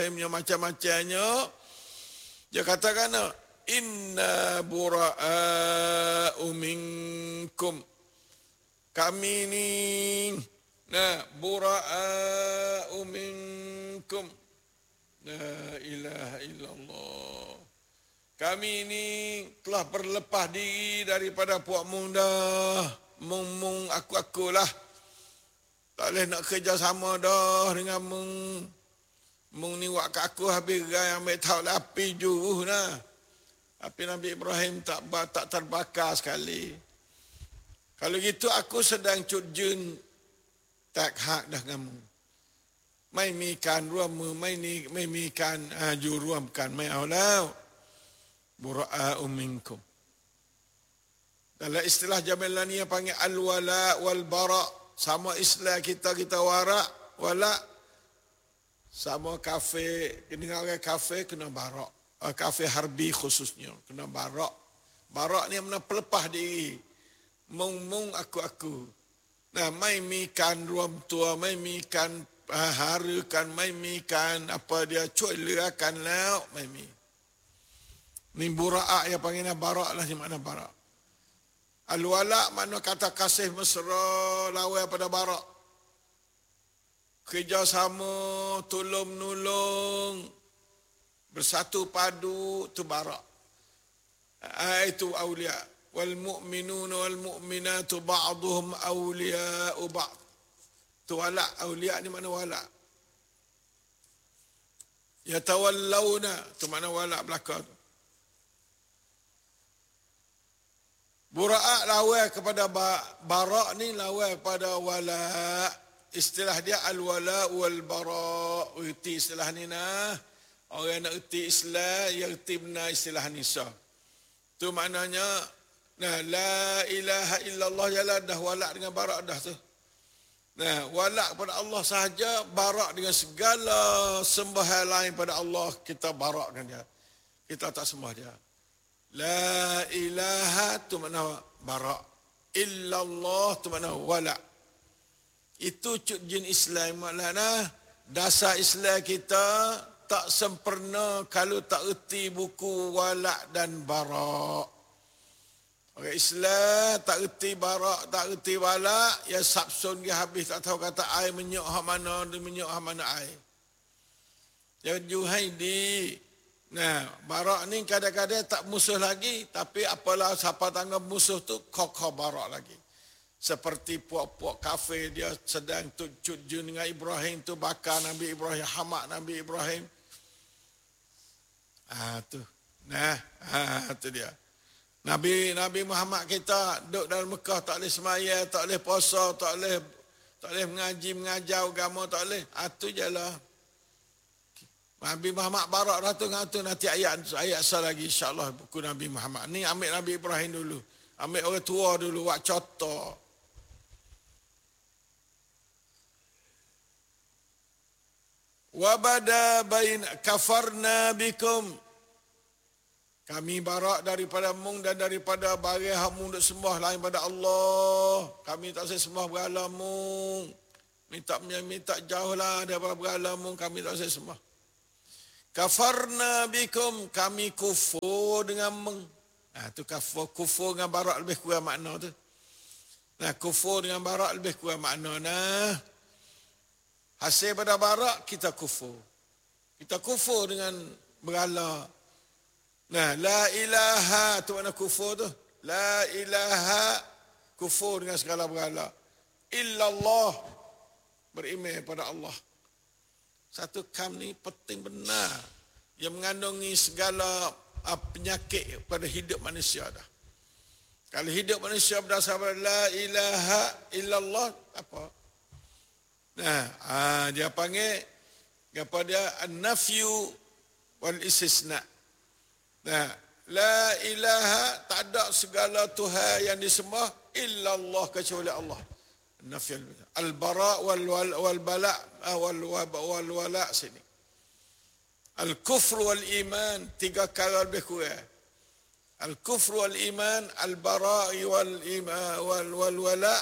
macam-macamnya. Dia katakan, inna bura'a'u minkum. Kami ni, bura'a'u minkum. La ilaha illallah. Kami ni telah berlepas diri daripada puak mung dah. Mung aku-akulah. Tak boleh nak kerja sama dah dengan mung. Mung ni buat kat aku habis gai ambil tahu api juruh nah. Api Nabi Ibrahim tak terbakar sekali. Kalau gitu aku sedang cutjun tak hak dah dengan mung. Mai mikan ruam mai mikan juruamkan mai aulau. Bura'a'u minkum. Dalam istilah Jamilania panggil al-wala wal-bara. Sama istilah kita wara, wala. Sama kafe, dengar orang kafe kena bara. Kafe harbi khususnya, kena bara. Bara ni mana pelepah diri. Mung aku. Nah, mai mikan ruam tua, mai mikan harukan, mai mikan apa dia cuy lerakan lauk, mai mi. Ni bura'a yang panggil bara' lah, ni makna bara'. Al-wala' makna kata kasih mesra lawan pada bara'. Kerjasama, tolong-menolong, bersatu padu, tu bara'. Itu awliya. Wal mu'minuna wal mu'minatu ba'duhum awliya'u ba'd. Tu wala', awliya' ni makna wala'. Yatawallawna, tu makna wala' belakang tu. Bura'a lawan kepada bara' ni lawan kepada wala'. Istilah dia al-wala' wal-bara'. Erti istilah ni nah. Orang nak erti Islam, yang erti benar istilah nisa. Tu maknanya, la ilaha illallah jalan dah wala' dengan bara' dah tu. Wala' kepada Allah sahaja, bara' dengan segala sembahan lain pada Allah, kita bara' dengan dia. Kita tak sembah dia. La ilaha tu makna bara'. Illallah tu makna wala'. Itu cutjin Islam maknanya dasar Islam kita tak sempurna kalau tak erti buku wala' dan bara'. Orang Islam tak erti bara', tak erti wala', ya sabsun dia habis tak tahu kata air menyuk hak mana, dia menyuk hak mana air. Ya Juhaidi. Bara' ni kadang-kadang tak musuh lagi, tapi apalah siapa tanggap musuh tu, kokoh bara' lagi. Seperti puak-puak kafir, dia sedang cutjun dengan Ibrahim tu, bakar Nabi Ibrahim, hamak Nabi Ibrahim. Tu dia. Nabi Muhammad kita duduk dalam Mekah, tak boleh semaya, tak boleh puasa, tak boleh mengajar agama, tak boleh. Tu je lah. Nabi Muhammad barak ratu ngatu nanti ayat asal lagi insya-Allah buku Nabi Muhammad. Ni ambil Nabi Ibrahim dulu. Ambil orang tua dulu buat contoh. Wa bada bain kafarna bikum. Kami barak daripada mung dan daripada barang hak mung duk sembah lain pada Allah. Kami tak saya sembah berhala mung. Minta jauhlah daripada berhala mung, kami tak saya sembah. Kafarna bikum, kami kufur dengan meng. Tu kufur dengan barak lebih kurang makna tu. Kufur dengan barak lebih kurang makna. Hasil pada barak kita kufur. Kita kufur dengan berhala. La ilaha tu makna kufur tu. La ilaha kufur dengan segala berhala. Illallah beriman pada Allah. Satu kam ni penting benar. Yang mengandungi segala penyakit pada hidup manusia dah. Kalau hidup manusia berdasarkan la ilaha illallah, apa? Dia panggil kepada an-nafyu wal istisna. La ilaha, tak ada segala Tuhan yang disembah illallah kecuali Allah. Nafiyal al-bara wal bala wal wala sini. Al-kufr wal iman, tiga kali lebih kurang. Al-kufr wal iman, al-bara wal iman wal wala.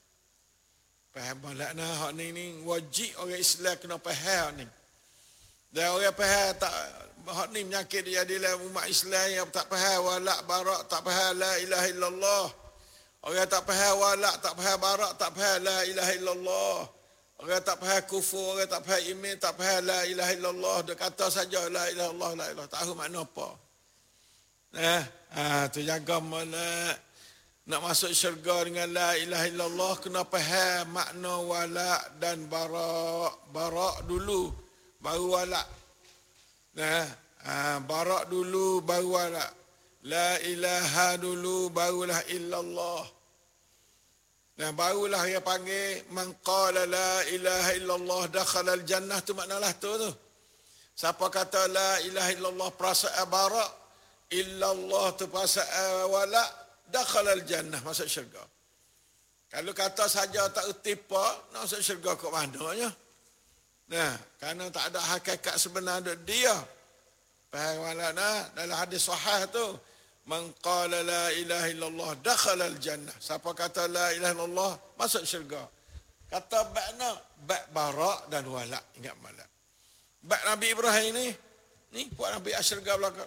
Faham makna hak ni wajib orang Islam kena faham ni. Dan orang faham tak, hak ni penyakit dia dalam umat Islam yang tak faham wala' barak, tak faham la ilaha illallah. Orang tak faham wala', tak faham barak, tak faham la ilaha illallah. Orang tak faham kufur, orang tak faham iman, tak faham la ilaha illallah. Dia kata saja la ilaha illallah, la ilaha, tak tahu makna apa. Tu jaga mana nak masuk syurga dengan la ilaha illallah, kena faham makna wala' dan barak. Barak dulu baru wala'. Barak dulu baru wala'. La ilaha dulu barulah illallah. Barulah dia panggil man qala la ilaha illallah dakhala al-jannah, tu maknalah tu. Siapa kata la ilaha illallah perasaan barak, illallah tu perasaan wala', dakhala al-jannah, masuk syurga. Kalau kata saja tak erti apa, nak masuk syurga kat mananya? Kerana tak ada hakikat sebenar dia. Faham wala' dalam hadis sahih tu, man qala la ilaha illallah dakhala al-jannah. Siapa kata la ilaha illallah masuk syurga. Kata ba'na, ba' barak dan wala', ingat malam. Ba' Nabi Ibrahim ni buat Nabi syurga belakang.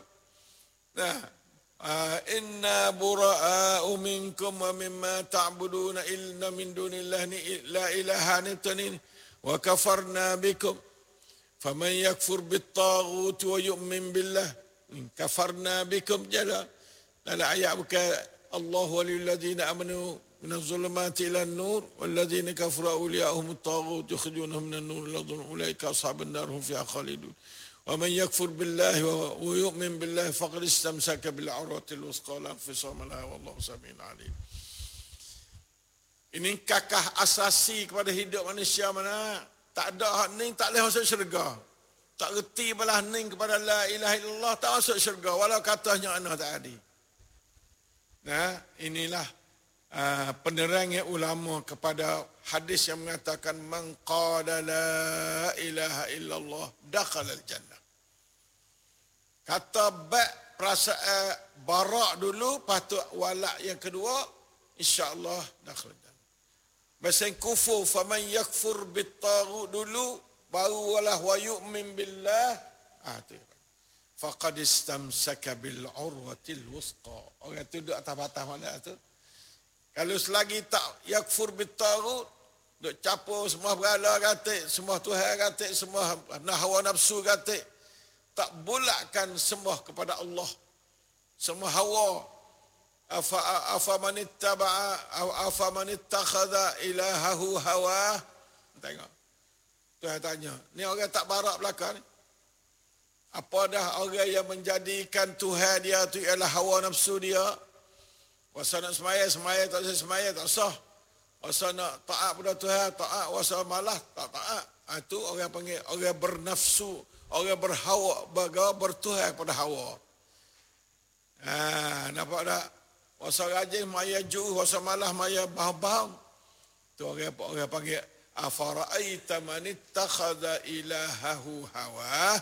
Inna bura'a'u minkum wa mimma ta'buduna illa min dunillah ni la ilaha ni wa kafarna bikum faman yakfur bit-taghut wa yu'min billah kafarna bikum jala. Dalam ayat bukan Allah waliyul ladzina amanu minaz zulumati ilan nur wal ladzina kafaru awliya'uhum at-taghut yukhrijunahum minan nur ila dhulum ulaika ashabun nar hum fiha khalidun. ومن يكفر بالله ويؤمن بالله فقد استمسك بالعروة الوثقى لا انفصام لها والله سميع عليم. Ini kakah asasi kepada hidup manusia mana. Tak ada hak ni tak boleh masuk syurga. Tak reti belah ni kepada la ilaha illallah tak masuk syurga walau katanya ana tak ada. Inilah penerangnya ulama kepada hadis yang mengatakan man qala la ilaha illallah dakhala al-jannah. Kata ba' perasaan barak dulu, patut wala' yang kedua, insya-Allah dakhala al-jannah. Bahasa kufur, faman yakfur bit-taghut dulu, baru walah wa yu'min billah. Faqad istamsaka bil urwatil wusqa. Orang tu duduk atas batas mana tu? Kalau selagi tak yakfur bit-taghut, duk capur semua berhala katik, semua Tuhan katik, semua hawa nafsu katik, tak bulatkan sembah kepada Allah, semua hawa. Afa man ittakhadha ilahahu hawa. Tengok. Tuhan tanya, ni orang tak barak belakang ni. Apa dah orang yang menjadikan Tuhan dia tu ialah hawa nafsu dia? Wasa nak semaya tak usah semaya, tak sah. Wasa nak taat pada Tuhan, taat. Wasa malah, tak taat. Itu orang panggil orang bernafsu, orang berhawa, bertuhan pada hawa. Nampak tak? Wasa rajin maya juh, wasa malah maya baham-baham. Itu orang panggil afara'aita man ittakhadha ilahahu hawa.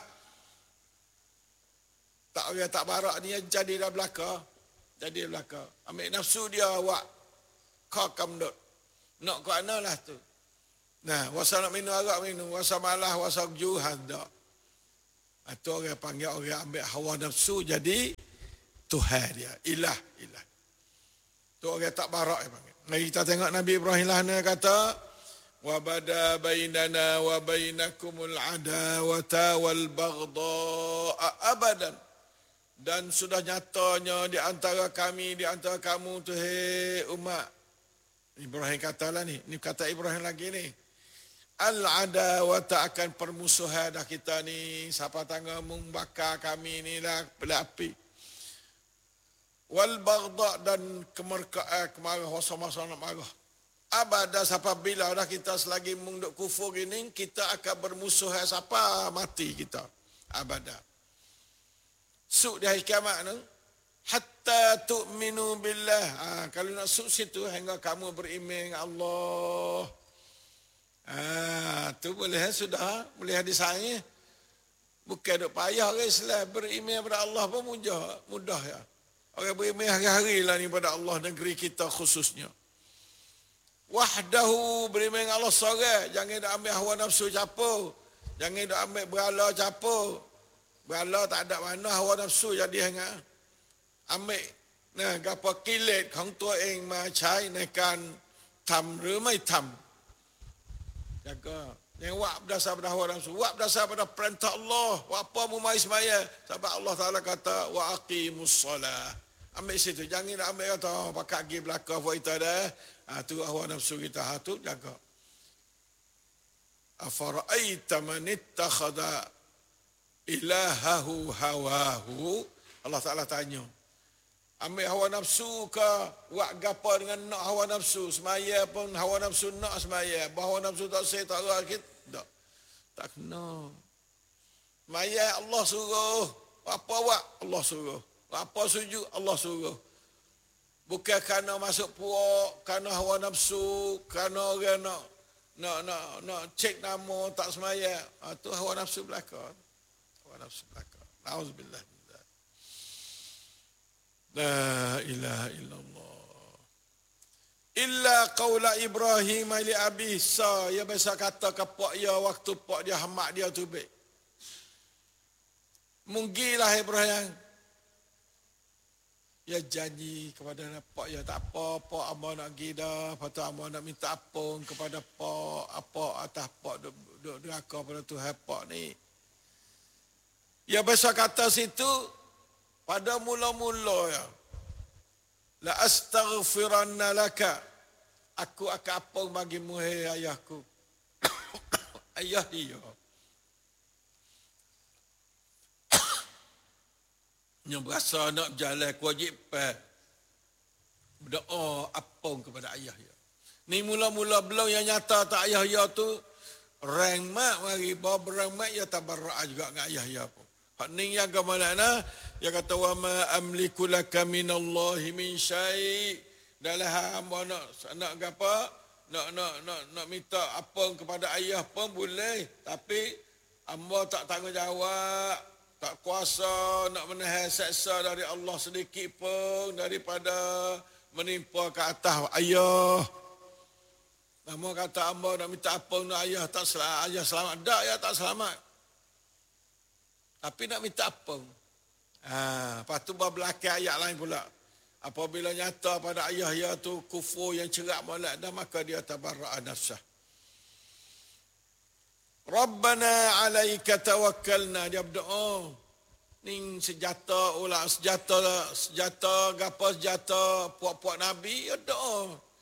Tak orang tak barak ni jadi dah belaka. Jadi belaka. Ambil nafsu dia awak. Kakam duk. Nak ke mana lah tu. Wasa nak minum arak minum. Wasa malah, wasa juhan tak. Itu orang panggil orang ambil hawa nafsu jadi Tuhan dia. Ilah. Itu orang tak barak dia panggil. Mari kita tengok Nabi Ibrahim lah dia kata. وَبَدَا بَيْنَنَا وَبَيْنَكُمُ الْعَدَاوَةَ وَالْبَغْضَاءَ أَبَدًا. Dan sudah nyatanya di antara kami, di antara kamu tu, hei umat. Ibrahim katalah ni. Ni kata Ibrahim lagi ni. Al-adawata akan permusuhan dah kita ni. Siapa tangga membakar kami ni lah api. Wal-baghdha dan kemerkaan, kemarah, masa-masa nak marah. Abada siapa bila dah kita selagi mengduk kufur gini, kita akan bermusuhan siapa mati kita. Abada. Suk di hari kiamat tu, hatta tu'minu billah. Kalau nak suk situ, hingga kamu beriman dengan Allah. Tu boleh sudah, boleh hadis saya. Bukan duk payah ke Islam, beriman kepada Allah pun mudah ya. Orang beriman hari-hari lah ni pada Allah, negeri kita khususnya. Wahdahu, beriman dengan Allah seorang, jangan nak ambil hawa nafsu capur. Jangan duk ambil berhala campur. Berhala tak ada mana hawa nafsu jadi hang. Ambil nah gapoกิเลสของตัวเองมาใช้ในการทำหรือไม่ทำแล้วก็yang wak berdasar pada hawa nafsu, wak berdasar pada perintah Allah. Wak apa mu mai semaya? Sebab Allah Taala kata wa aqimus solah. Ambil situ, jangan nak ambil kata pakai pergi belakang buat itu dah. Tu hawa nafsu kita tu jaga. Afara'aita man ittakhadha ilahahu hawahu. Allah Taala tanya. Ambil hawa nafsu ke buat gapo dengan nak hawa nafsu? Semaya pun hawa nafsu nak semaya. Bahawa nafsu tak saya tak rakit. Tak kena. Semaya Allah suruh. Apa buat? Allah suruh. Apa sujud? Allah suruh. Bukan kerana masuk puak, kerana hawa nafsu, kerana orang nak cek nama tak semaya. Itu hawa nafsu belaka. Hawa nafsu belaka. Nauzubillah. La ilaha illallah. Illa qaula Ibrahim li abi sa. Ya biasa kata ke pak dia waktu pak dia hamak dia tu baik. Munggilah Ibrahim. Ya janji kepada pak ya tak apa, pak amba nak pergi dah. Lepas tu amba nak minta ampun kepada pak. Apa atas pak duk neraka pada Tuhan pak ni. Ya biasa kata situ. Pada mula-mula ya. La astaghfiranna laka. Aku akan apa bagimu hai ayahku. Ayah dia. Yang berasa nak berjalan kewajipan. Berdoa apa kepada ayah dia. Ni mula-mula belum yang nyata tak ayah dia tu. Rang mak mari bawa berang mak ya tabarra' juga dengan ayah dia pun. Hak ning yang ke mana dia kata wa ma amliku laka minallahi min syai. Dalam hamba nak apa? Nak minta apa kepada ayah pun boleh, tapi hamba tak tanggungjawab, tak kuasa nak menahan seksa dari Allah sedikit pun daripada menimpa ke atas ayah. Nama kata hamba nak minta apa nak ayah tak selamat, ayah selamat dak ya tak selamat. Tapi nak minta apa? Lepas tu berbelakang ayat lain pula. Apabila nyata pada ayah dia tu kufur yang cerak molek dah, maka dia tabarra'a nafsah. Rabbana alaika tawakkalna. Dia berdoa. Ni senjata gapo senjata puak-puak Nabi, dia doa.